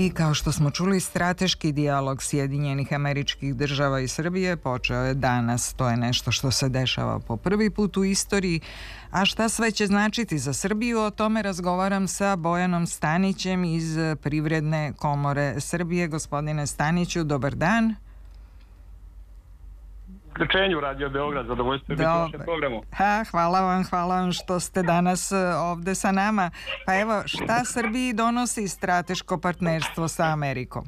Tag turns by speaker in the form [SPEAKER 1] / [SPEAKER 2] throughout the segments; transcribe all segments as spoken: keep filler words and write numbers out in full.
[SPEAKER 1] I kao što smo čuli, strateški dijalog Sjedinjenih Američkih Država i Srbije počeo je danas. To je nešto što se dešava po prvi put u istoriji. A šta sve će značiti za Srbiju, o tome razgovaram sa Bojanom Stanićem iz Privredne komore Srbije. Gospodine Staniću, dobar dan.
[SPEAKER 2] Uključenju Radio Beograd, zadovoljstvo biti u vašem programu.
[SPEAKER 1] Ha, hvala vam, hvala vam što ste danas ovde sa nama. Pa evo, šta Srbiji donosi strateško partnerstvo sa Amerikom?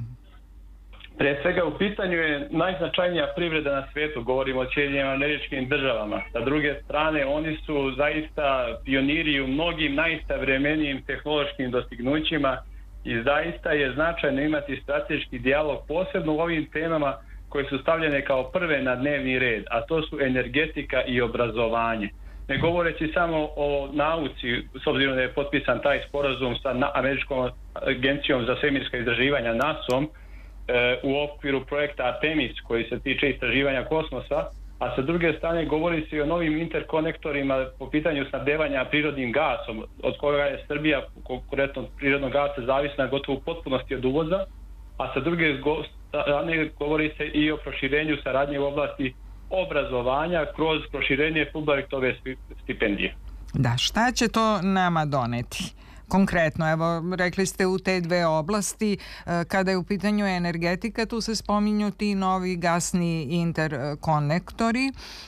[SPEAKER 2] Pre svega u pitanju je najznačajnija privreda na svijetu, govorimo o Sjedinjenim Američkim Državama. Sa druge strane, oni su zaista pioniri u mnogim najsavremenijim tehnološkim dostignućima i zaista je značajno imati strateški dijalog, posebno u ovim temama koje su stavljene kao prve na dnevni red, a to su energetika i obrazovanje. Ne govoreći samo o nauci, s obzirom da je potpisan taj sporazum sa Američkom agencijom za svemirska istraživanja nasom e, u okviru projekta Artemis koji se tiče istraživanja kosmosa, a sa druge strane govori se i o novim interkonektorima po pitanju snabdevanja prirodnim gasom, od koga je Srbija konkretno prirodnog gasa zavisna gotovo u potpunosti od uvoza, a sa druge strane govori se i o proširenju saradnje u oblasti obrazovanja kroz proširenje Fulbrightove stipendije.
[SPEAKER 1] Da, šta će to nama doneti? Konkretno, evo, rekli ste u te dve oblasti, kada je u pitanju energetika, tu se spominju ti novi gasni interkonektori.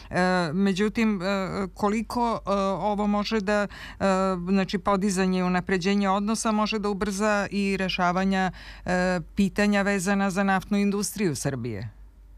[SPEAKER 1] Međutim, koliko ovo može da, znači podizanje i unapređenje odnosa može da ubrza i rešavanja pitanja vezana za naftnu industriju Srbije?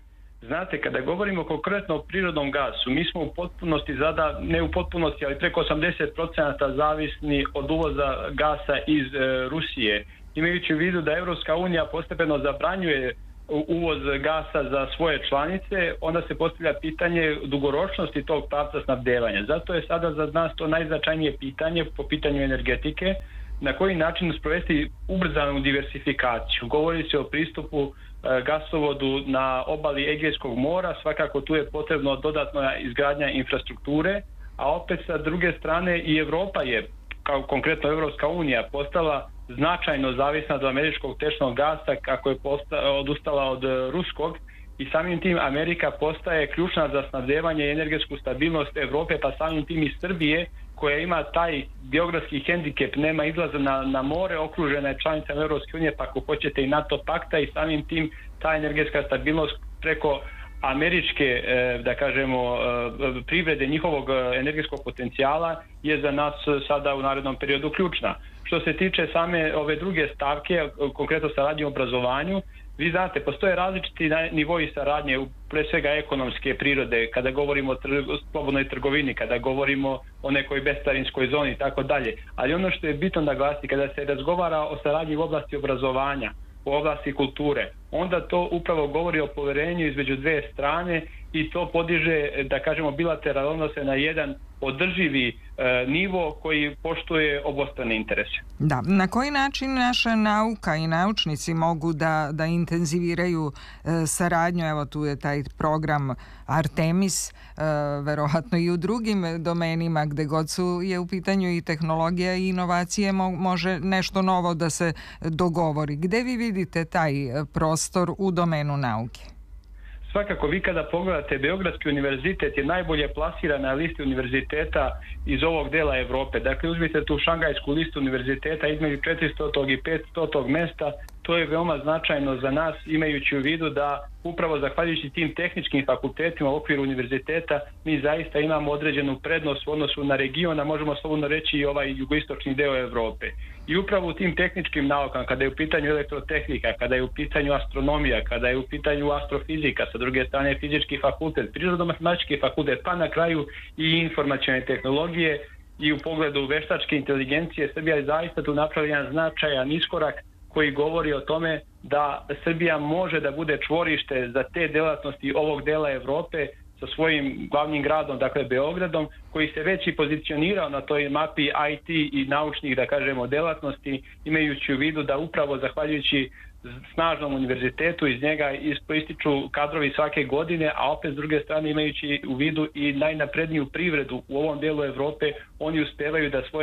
[SPEAKER 2] Znate, kada govorimo konkretno o prirodnom gasu, mi smo u potpunosti, zada, ne u potpunosti, ali preko osamdeset procenata zavisni od uvoza gasa iz e, Rusije. Imajući u vidu da Evropska unija postepeno zabranjuje uvoz gasa za svoje članice, onda se postavlja pitanje dugoročnosti tog pravca snabdevanja. Zato je sada za nas to najznačajnije pitanje po pitanju energetike, na koji način sprovesti ubrzanu diversifikaciju. Govori se o pristupu gasovodu na obali Egejskog mora, svakako tu je potrebno dodatna izgradnja infrastrukture, a opet sa druge strane i Evropa je, kao konkretno Evropska unija, postala značajno zavisna od američkog tečnog gasa kako je posta, odustala od ruskog i samim tim Amerika postaje ključna za snabdevanje i energetsku stabilnost Evrope, pa samim tim i Srbije, koja ima taj geografski hendikep, nema izlaza na, na more, okružena je članicama Evropske unije, pa ako hoćete i NATO pakta i samim tim ta energetska stabilnost preko američke, da kažemo, privrede, njihovog energetskog potencijala je za nas sada u narednom periodu ključna. Što se tiče same ove druge stavke, konkretno saradnje u obrazovanju, vi znate, postoje različiti nivoji saradnje, pre svega ekonomske prirode, kada govorimo o trg- slobodnoj trgovini, kada govorimo o nekoj bescarinskoj zoni i tako dalje. Ali ono što je bitno naglasiti, kada se razgovara o saradnji u oblasti obrazovanja, u oblasti kulture, onda to upravo govori o poverenju između dve strane i to podiže, da kažemo, bilateralne odnose na jedan održivi e, nivo koji poštuje obostrane interese.
[SPEAKER 1] Da, na koji način naša nauka i naučnici mogu da, da intenziviraju e, saradnju? Evo tu je taj program Artemis, e, verovatno i u drugim domenima gde god su je u pitanju i tehnologija i inovacije mo, može nešto novo da se dogovori. Gde vi vidite taj prostor u domenu nauke?
[SPEAKER 2] Svakako, vi kada pogledate, Beogradski univerzitet je najbolje plasiran na listi univerziteta iz ovog dela Evrope. Dakle, uzmite tu šangajsku listu univerziteta između četiristo i petsto mesta. To je veoma značajno za nas, imajući u vidu da upravo zahvaljujući tim tehničkim fakultetima u okviru univerziteta mi zaista imamo određenu prednost u odnosu na region, a možemo slobodno reći i ovaj jugoistočni deo Evrope. I upravo u tim tehničkim naukama, kada je u pitanju elektrotehnika, kada je u pitanju astronomija, kada je u pitanju astrofizika, sa druge strane fizički fakultet, prirodno-matematički fakultet, pa na kraju i informacione tehnologije i u pogledu veštačke inteligencije, Srbija je zaista tu napravila jedan značajan iskorak koji govori o tome da Srbija može da bude čvorište za te delatnosti ovog dela Evrope sa svojim glavnim gradom, dakle Beogradom, koji se već i pozicionirao na toj mapi I T i naučnih, da kažemo, delatnosti, imajući u vidu da upravo zahvaljujući snažnom univerzitetu iz njega ističu kadrovi svake godine, a opet s druge strane imajući u vidu i najnapredniju privredu u ovom delu Evrope, oni uspevaju da svoja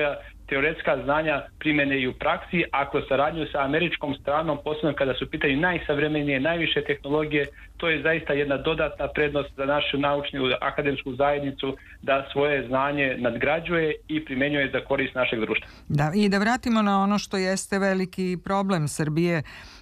[SPEAKER 2] teoretska znanja primene i u praksi, a kroz saradnju sa američkom stranom, posebno kada su u pitanju najsavremenije, najviše tehnologije, to je zaista jedna dodatna prednost za našu naučnu akademsku zajednicu da svoje znanje nadgrađuje i primenjuje za korist našeg društva.
[SPEAKER 1] Da, i da vratimo na ono što jeste veliki problem Srbije,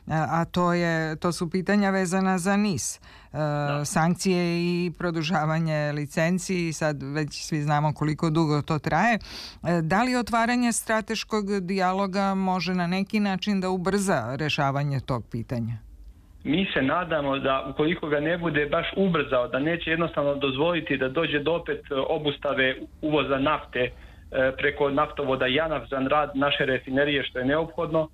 [SPEAKER 1] a to je to su pitanja vezana za NIS. Da. Sankcije i produžavanje licenci, sad već svi znamo koliko dugo to traje. Da li otvaranje strateškog dijaloga može na neki način da ubrza rešavanje tog pitanja?
[SPEAKER 2] Mi se nadamo da ukoliko ga ne bude baš ubrzao, da neće jednostavno dozvoliti da dođe do opet obustave uvoza nafte preko naftovoda JANAF za rad naše rafinerije, što je neophodno.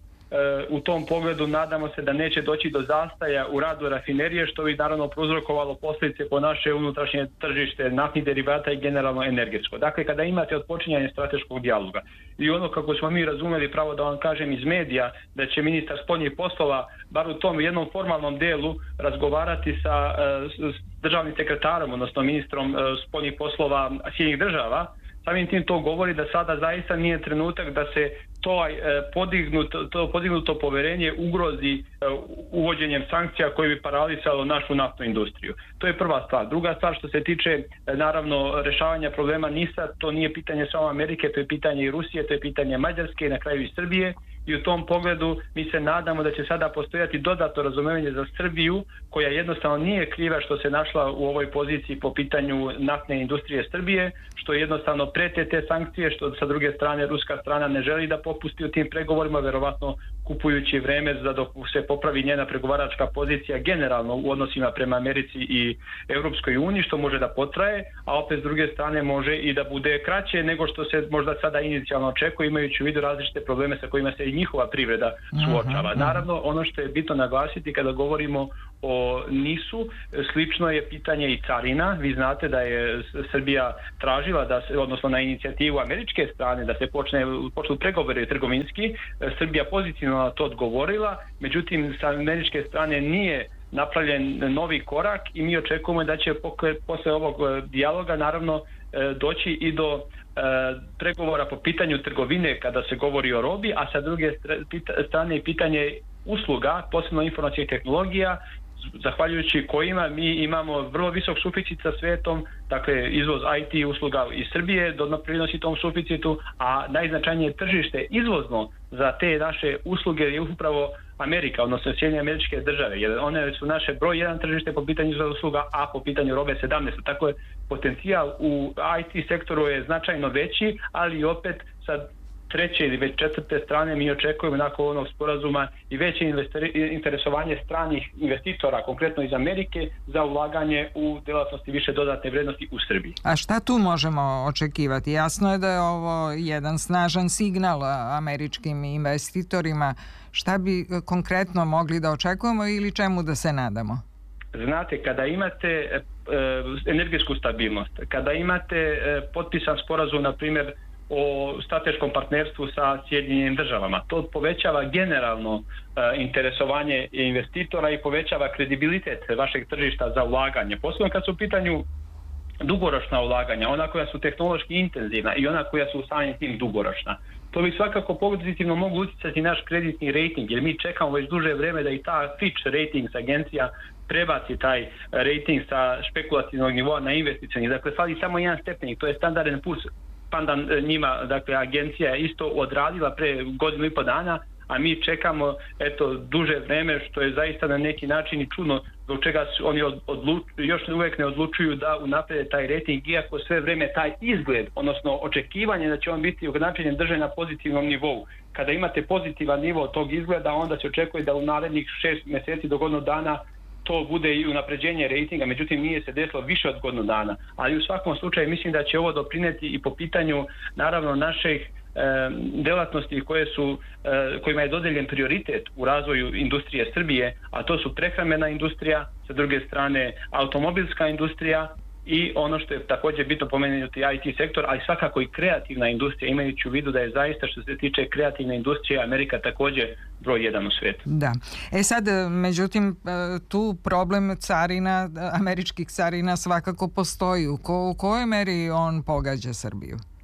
[SPEAKER 2] U tom pogledu nadamo se da neće doći do zastaja u radu rafinerije, što bi naravno prouzrokovalo posljedice po naše unutrašnje tržište naftnih derivata i generalno energetsko. Dakle, kada imate odpočinjanje strateškog dijaloga i ono kako smo mi razumeli, pravo da vam kažem iz medija, da će ministar spoljnih poslova bar u tom jednom formalnom delu razgovarati sa uh, državnim sekretarom, odnosno ministrom uh, spoljnih poslova Sjedinjenih država, samim tim to govori da sada zaista nije trenutak da se to podignuto, to podignuto poverenje ugrozi uvođenjem sankcija koje bi paralisalo našu naftnu industriju. To je prva stvar. Druga stvar, što se tiče naravno rešavanja problema NIS-a, to nije pitanje samo Amerike, to je pitanje i Rusije, to je pitanje Mađarske i na kraju i Srbije. I u tom pogledu mi se nadamo da će sada postojati dodatno razumevanje za Srbiju, koja jednostavno nije kriva što se našla u ovoj poziciji po pitanju naftne industrije Srbije, što jednostavno prete te sankcije, što sa druge strane ruska strana ne želi da popusti u tim pregovorima, verovatno kupujući vreme za dok se popravi njena pregovaračka pozicija generalno u odnosima prema Americi i Europskoj uniji, što može da potraje, a opet s druge strane može i da bude kraće nego što se možda sada inicijalno očekuje, imajući u vidu različite probleme sa kojima se i njihova privreda suočava. Naravno, ono što je bitno naglasiti kada govorimo o NIS-u, slično je pitanje i carina. Vi znate da je Srbija tražila da se, odnosno na inicijativu američke strane, da se počne, počnu pregovori trgovinski. Srbija pozitivno na to odgovorila, međutim sa američke strane nije napravljen novi korak i mi očekujemo da će posle ovog dijaloga naravno doći i do pregovora po pitanju trgovine kada se govori o robi, a sa druge strane pitanje usluga, posebno informacijskih tehnologija, zahvaljujući kojima mi imamo vrlo visok suficit sa svetom, dakle izvoz I T usluga iz Srbije doprinosi tom suficitu, a najznačajnije tržište izvozno za te naše usluge je upravo Amerika, odnosno Sjedinjene Američke Države, jer one su naše broj jedan tržište po pitanju izvoza usluga, a po pitanju robe sedamnaest. Tako je potencijal u I T sektoru je značajno veći, ali opet sa treće ili već četvrte strane mi očekujemo nakon onog sporazuma i veće interesovanje stranih investitora, konkretno iz Amerike, za ulaganje u delatnosti više dodatne vrednosti u Srbiji.
[SPEAKER 1] A šta tu možemo očekivati? Jasno je da je ovo jedan snažan signal američkim investitorima. Šta bi konkretno mogli da očekujemo ili čemu da se nadamo?
[SPEAKER 2] Znate, kada imate e, energetsku stabilnost, kada imate e, potpisan sporazum, na primjer, o strateškom partnerstvu sa Sjedinjenim državama. To povećava generalno uh, interesovanje investitora i povećava kredibilitet vašeg tržišta za ulaganje. Posebno kad su u pitanju dugoročna ulaganja, ona koja su tehnološki intenzivna i ona koja su samim tim dugoročna. To bi svakako pozitivno mogu utjecati naš kreditni rating, jer mi čekamo već duže vreme da i ta Fitch Ratings agencija prebaci taj rating sa špekulativnog nivoa na investicioni. Dakle, fali samo jedan stepenik, to je Standard and Poor's. Pandan njima, dakle, agencija je isto odradila pre godinu i po dana, a mi čekamo eto duže vreme, što je zaista na neki način i čudno, zbog čega su oni odlučuju, još uvijek ne odlučuju da unaprede taj rating, iako sve vreme taj izgled, odnosno očekivanje da će on biti ograničenjem drže na pozitivnom nivou. Kada imate pozitivan nivo tog izgleda, onda se očekuje da u narednih šest mjeseci do godinu dana to bude i unapređenje rejtinga, međutim nije se desilo više od godinu dana. Ali u svakom slučaju mislim da će ovo doprineti i po pitanju naravno naših e, delatnosti koje su, e, kojima je dodeljen prioritet u razvoju industrije Srbije, a to su prehrambena industrija, sa druge strane automobilska industrija i ono što je također bitno pomenuti I T sektor, ali svakako i kreativna industrija, imajući u vidu da je zaista što se tiče kreativne industrije Amerika također broj jedan u svijetu.
[SPEAKER 1] Da. E sad, međutim, tu problem carina, američkih carina svakako postoji. U, ko, u kojoj meri on pogađa Srbiju?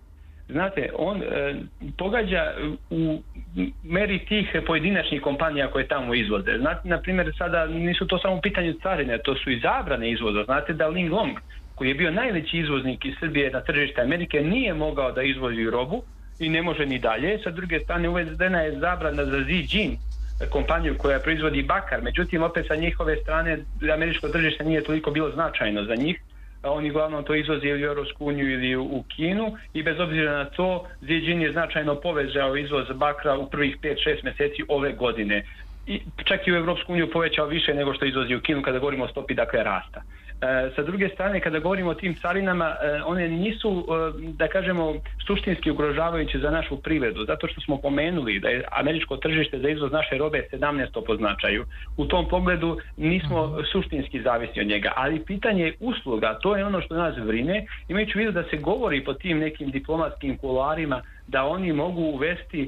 [SPEAKER 2] znate, on e, pogađa u meri tih pojedinačnih kompanija koje tamo izvoze. Znate, na primjer, sada nisu to samo pitanje carine, to su i zabrane izvoza. Znate da Linglong, koji je bio najveći izvoznik iz Srbije na tržište Amerike, nije mogao da izvozi robu i ne može ni dalje. Sa druge strane, uvedena je zabrana za Zijin, kompaniju koja proizvodi bakar. Međutim, opet sa njihove strane američko tržište nije toliko bilo značajno za njih. Oni uglavnom to izvoze ili u Europsku uniju ili u Kinu i bez obzira na to Zijin je značajno povećao izvoz bakra u prvih pet šest mjeseci ove godine. I čak i u Europsku uniju povećao više nego što izvozi u Kinu kada govorimo o stopi dakle rasta. E, sa druge strane, kada govorimo o tim carinama, e, one nisu, e, da kažemo, suštinski ugrožavajuće za našu privredu, zato što smo pomenuli da je američko tržište za izvoz naše robe sedamnaesto po značaju. U tom pogledu nismo suštinski zavisni od njega, ali pitanje usluga, to je ono što nas brine, imajući u vidu da se govori po tim nekim diplomatskim kuloarima da oni mogu uvesti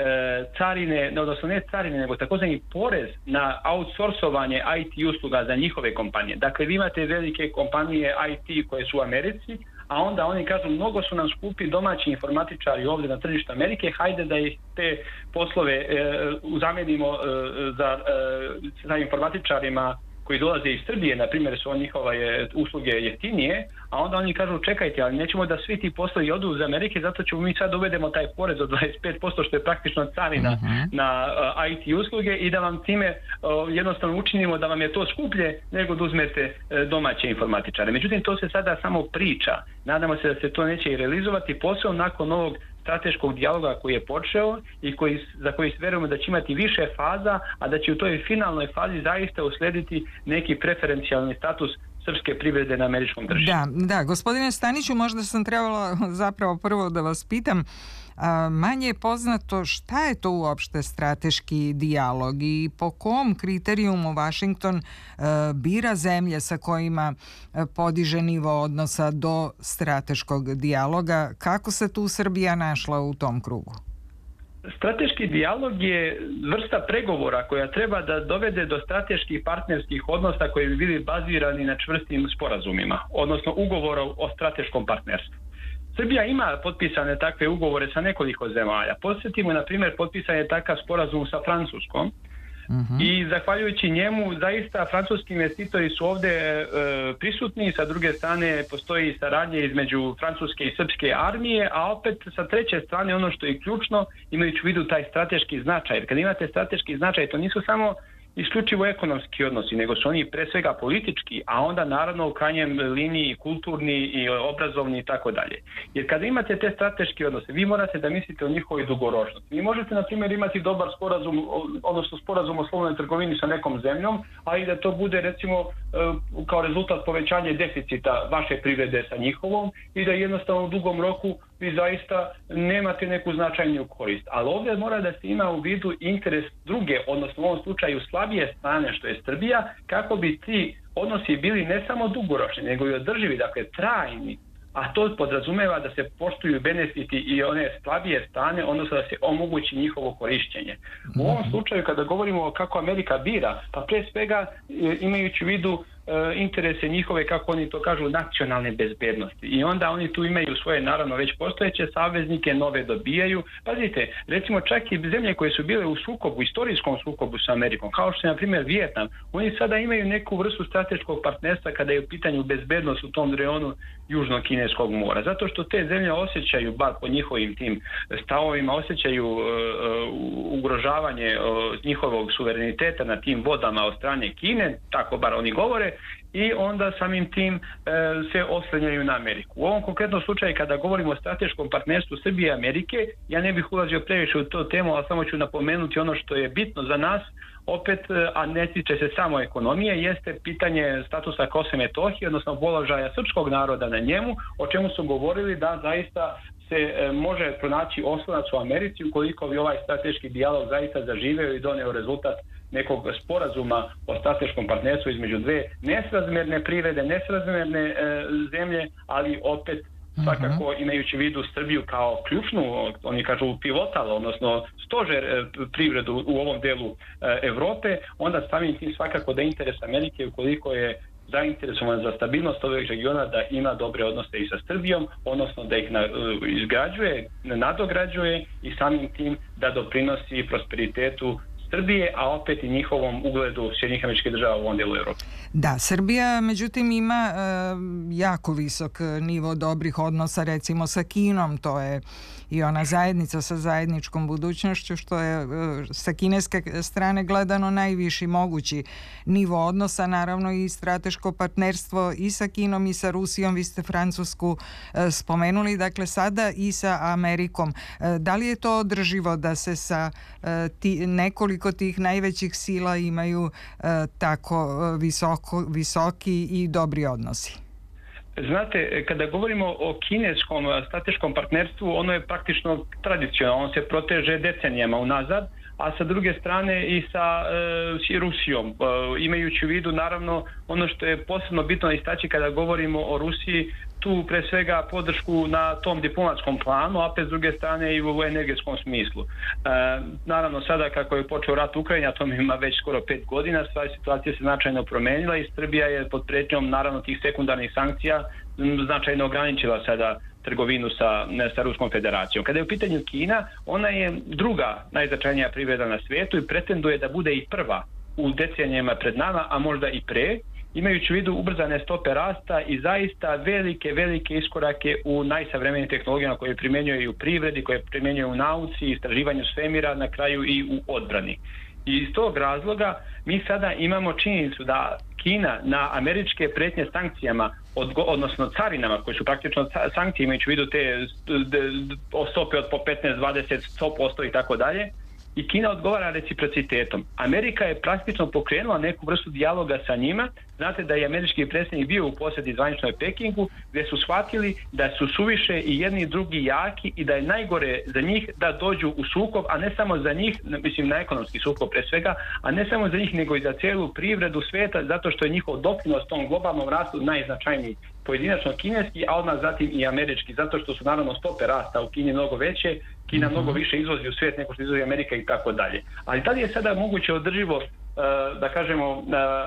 [SPEAKER 2] carine, odnosno ne carine, nego takozvani porez na outsourcovanje I T usluga za njihove kompanije. Dakle, vi imate velike kompanije I T koje su u Americi, a onda oni kažu mnogo su nam skupi domaći informatičari ovdje na tržištu Amerike, hajde da ih te poslove e, zamenimo e, za, e, za informatičarima koji dolaze iz Srbije, na primjer, su njihove usluge jeftinije, a onda oni kažu čekajte, ali nećemo da svi ti poslovi odu iz Amerike, zato ćemo mi sad uvedemo taj porez od dvadeset pet posto što je praktično carina uh-huh. na uh, I T usluge i da vam time uh, jednostavno učinimo da vam je to skuplje nego da uzmete uh, domaće informatičare. Međutim, to se sada samo priča. Nadamo se da se to neće i realizovati, posebno nakon ovog strateškog dijaloga koji je počeo i koji, za koji vjerujemo da će imati više faza, a da će u toj finalnoj fazi zaista uslediti neki preferencijalni status srpske privrede na američkom tržištu.
[SPEAKER 1] Da, da, gospodine Staniću, možda sam trebala zapravo prvo da vas pitam, a, manje je poznato šta je to uopšte strateški dijalog i po kom kriterijumu Washington a, bira zemlje sa kojima a, podiže nivo odnosa do strateškog dijaloga. Kako se tu Srbija našla u tom krugu?
[SPEAKER 2] Strateški dijalog je vrsta pregovora koja treba da dovede do strateških partnerskih odnosa koji bi bili bazirani na čvrstim sporazumima, odnosno ugovora o strateškom partnerstvu. Srbija ima potpisane takve ugovore sa nekoliko zemalja. Podsjetimo, na primjer, potpisan je takav sporazum sa Francuskom. Uh-huh. I zahvaljujući njemu zaista francuski investitori su ovdje e, prisutni, sa druge strane postoji saradnje između francuske i srpske armije, a opet sa treće strane ono što je ključno, imajući u vidu taj strateški značaj. Jer kad imate strateški značaj, to nisu samo isključivo ekonomski odnosi, nego su oni pre svega politički, a onda naravno u krajnjem liniji kulturni i obrazovni i tako dalje. Jer kada imate te strateške odnose, vi morate da mislite o njihovoj dugoročnosti. Vi možete, na primjer, imati dobar sporazum, odnosno sporazum o slobodnoj trgovini sa nekom zemljom, a i da to bude, recimo, kao rezultat povećanja deficita vaše privrede sa njihovom i da jednostavno u dugom roku vi zaista nemate neku značajniju korist. Ali ovdje mora da se ima u vidu interes druge, odnosno u ovom slučaju slabije strane, što je Srbija, kako bi ti odnosi bili ne samo dugoročni, nego i održivi, dakle trajni, a to podrazumeva da se poštuju benefiti i one slabije strane, odnosno da se omogući njihovo korišćenje. U ovom slučaju, kada govorimo kako Amerika bira, pa pre svega imajući u vidu interese njihove, kako oni to kažu, nacionalne bezbednosti. I onda oni tu imaju svoje, naravno, već postojeće saveznike, nove dobijaju. Pazite, recimo čak i zemlje koje su bile u sukobu, istorijskom sukobu sa Amerikom, kao što je, na primjer, Vijetnam, oni sada imaju neku vrstu strateškog partnerstva kada je u pitanju bezbednost u tom reonu Južnog Kineskog mora. Zato što te zemlje osjećaju, bar po njihovim tim stavovima, osjećaju uh, ugrožavanje uh, njihovog suvereniteta na tim vodama od strane Kine, tako bar oni govore, i onda samim tim e, se oslanjaju na Ameriku. U ovom konkretnom slučaju, kada govorimo o strateškom partnerstvu Srbije i Amerike, ja ne bih ulazio previše u to temu, ali samo ću napomenuti ono što je bitno za nas, opet, a ne tiče se samo ekonomije, jeste pitanje statusa Kosova i Metohije, odnosno položaja srpskog naroda na njemu, o čemu su govorili da zaista se e, može pronaći oslonac u Americi ukoliko bi ovaj strateški dijalog zaista zaživeo i doneo rezultat nekog sporazuma o strateškom partnerstvu između dve nesrazmjerne privrede, nesrazmjerne e, zemlje, ali opet svakako uh-huh. imajući u vidu Srbiju kao ključnu, oni kažu pivotal, odnosno stožer e, privredu u ovom delu e, Evrope, onda samim tim svakako da interes Amerike, ukoliko je zainteresovan za stabilnost ovih regiona da ima dobre odnose i sa Srbijom, odnosno da ih na, izgrađuje, nadograđuje i samim tim da doprinosi prosperitetu Srbije, a opet i njihovom ugledu Sjedinjenih Američkih Država u ovom dijelu Evrope.
[SPEAKER 1] Da, Srbija međutim ima e, jako visok nivo dobrih odnosa recimo sa Kinom, to je i ona zajednica sa zajedničkom budućnošću, što je e, sa kineske strane gledano najviši mogući nivo odnosa, naravno i strateško partnerstvo i sa Kinom i sa Rusijom, vi ste Francusku e, spomenuli, dakle sada i sa Amerikom. E, da li je to održivo da se sa e, ti, nekoliko tih najvećih sila imaju e, tako visoko, visoki i dobri odnosi?
[SPEAKER 2] Znate, kada govorimo o kineskom strateškom partnerstvu, ono je praktično tradicionalno, ono se proteže decenijama unazad, a sa druge strane i sa e, Rusijom, e, imajući u vidu naravno ono što je posebno bitno istaći kada govorimo o Rusiji, tu pre svega podršku na tom diplomatskom planu, a opet s druge strane i u energetskom smislu. E, naravno sada kako je počeo rat u Ukrajini, a to ima već skoro pet godina, sva situacija se značajno promenila i Srbija je pod pretnjom naravno tih sekundarnih sankcija značajno ograničila sada trgovinu sa, sa Ruskom federacijom. Kada je u pitanju Kina, ona je druga najznačajnija privreda na svijetu i pretenduje da bude i prva u decenijama pred nama, a možda i pre, imajući u vidu ubrzane stope rasta i zaista velike, velike iskorake u najsavremenijim tehnologijama koje primjenjuje i u privredi, koje primjenjuje u nauci, istraživanju svemira, na kraju i u odbrani. I iz tog razloga mi sada imamo činjenicu da Kina na američke pretnje sankcijama, odnosno carinama, koje su praktično sankcije, imajući u vidu te stope od po petnaest, dvadeset, sto posto i tako dalje, i Kina odgovara reciprocitetom. Amerika je praktično pokrenula neku vrstu dijaloga sa njima. Znate da je američki predsjednik bio u posjeti zvaničnoj Pekingu, gdje su shvatili da su suviše i jedni i drugi jaki i da je najgore za njih da dođu u sukob, a ne samo za njih, mislim na ekonomski sukob pre svega, a ne samo za njih nego i za cijelu privredu svijeta, zato što je njihov doprinos tom globalnom rastu najznačajniji. Pojedinačno kineski, a odmah zatim i američki, zato što su naravno stope rasta u Kini mnogo veće, Kina mnogo više izvozi u svijet nego što izvozi Amerika i tako dalje. Ali da li je sada moguće održivo, da kažemo,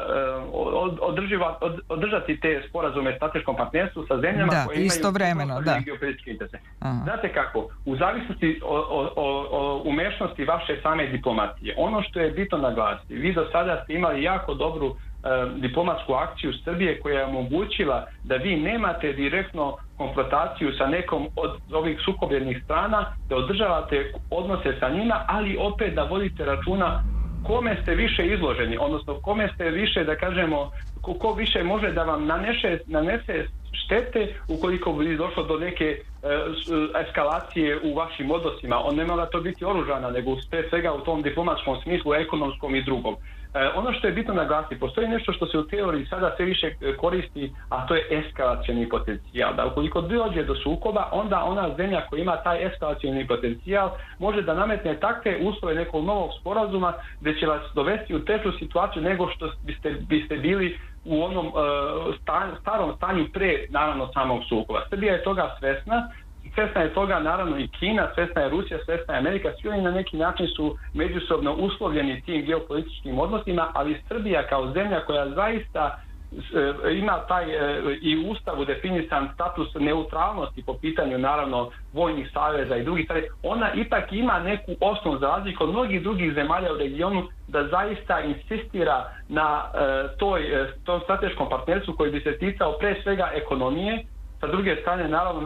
[SPEAKER 2] održiva, održati te sporazume strateškom partnerstvu sa zemljama
[SPEAKER 1] da,
[SPEAKER 2] koje imaju
[SPEAKER 1] istovremeno, da.
[SPEAKER 2] geopolitičke interese? Znate kako, u zavisnosti o, o, o, o umešnosti vaše same diplomatije, ono što je bitno naglasiti, vi do sada ste imali jako dobru diplomatsku akciju Srbije koja je omogućila da vi nemate direktno konfrontaciju sa nekom od ovih sukobljenih strana, da održavate odnose sa njima, ali opet da vodite računa kome ste više izloženi, odnosno kome ste više, da kažemo, ko, ko više može da vam nanese, nanese štete ukoliko bi došlo do neke e, eskalacije u vašim odnosima. On ne mora to biti oružana, nego pre svega u tom diplomatskom smislu, ekonomskom i drugom. E, ono što je bitno naglasiti, postoji nešto što se u teoriji sada sve više koristi, a to je eskalacioni potencijal. Da ukoliko dođe do sukoba, onda ona zemlja koja ima taj eskalacioni potencijal može da nametne takve uslove nekog novog sporazuma gdje će vas dovesti u težu situaciju nego što biste, biste bili u onom uh, stan, starom stanju pre, naravno, samog sukoba. Srbija je toga svesna, svesna je toga naravno i Kina, svesna je Rusija, svesna je Amerika, svi oni na neki način su međusobno uslovljeni tim geopolitičkim odnosima, ali Srbija kao zemlja koja zaista ima taj i u Ustavu definisan status neutralnosti po pitanju naravno vojnih saveza i drugih stvari, ona ipak ima neku osnovu za razliku od mnogih drugih zemalja u regionu da zaista insistira na toj, tom strateškom partnerstvu koji bi se ticao pre svega ekonomije, sa druge strane naravno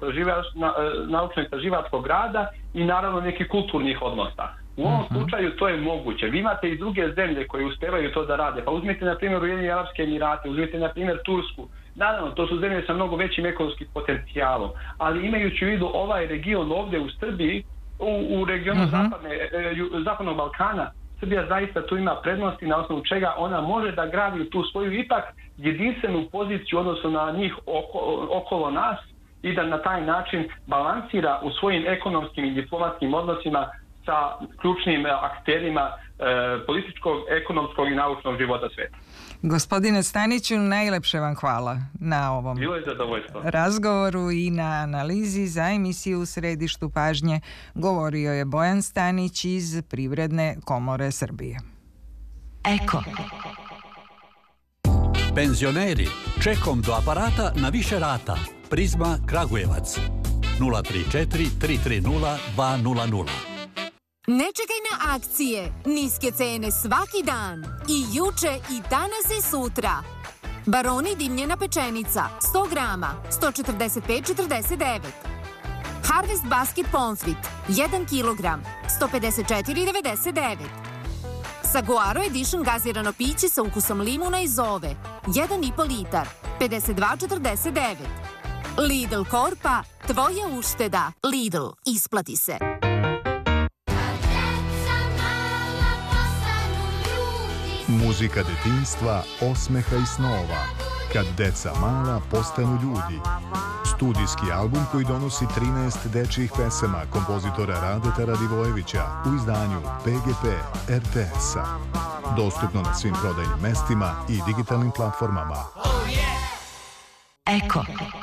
[SPEAKER 2] naučno-istraživačkog rada i naravno nekih kulturnih odnosa. U ovom uh-huh. slučaju to je moguće. Vi imate i druge zemlje koje uspevaju to da rade. Pa uzmite na primjer Ujedinjene Arapske Emirate, uzmite na primjer Tursku. Naravno, to su zemlje sa mnogo većim ekonomskim potencijalom. Ali imajući u vidu ovaj region ovdje u Srbiji, u, u regionu uh-huh. zapadne, e, zapadnog Balkana, Srbija zaista tu ima prednosti na osnovu čega ona može da gradi tu svoju ipak jedinstvenu poziciju odnosno na njih oko, okolo nas i da na taj način balansira u svojim ekonomskim i diplomatskim odnosima sa ključnim akterima e, političkog, ekonomskog i naučnog života sveta.
[SPEAKER 1] Gospodine Staniću, najlepše vam hvala na ovom razgovoru i na analizi. Za emisiju U središtu pažnje govorio je Bojan Stanić iz Privredne komore Srbije. Eko.
[SPEAKER 3] Penzioneri, čekom do aparata na više rata. Prizma Kragujevac. nula tri četiri tri tri nula dva nula nula.
[SPEAKER 4] Ne čekaj na akcije. Niske cene svaki dan. I juče, i danas, i sutra. Baroni dimljena pečenica, sto grama, sto četrdeset pet četrdeset devet. Harvest basket pomfrit, jedan kilogram, sto pedeset četiri devedeset devet. Saguaro Edition gazirano piće sa ukusom limuna i zove, jedan i po litar, pedeset dva četrdeset devet. Lidl Korpa, tvoja ušteda. Lidl, isplati se.
[SPEAKER 5] Muzika detinjstva, osmeha i snova. Kad deca mala postanu ljudi. Studijski album koji donosi trinaest dečjih pesama kompozitora Radeta Radivojevića u izdanju P G P R T S-a. Dostupno na svim prodajnim mestima i digitalnim platformama.
[SPEAKER 6] Eko.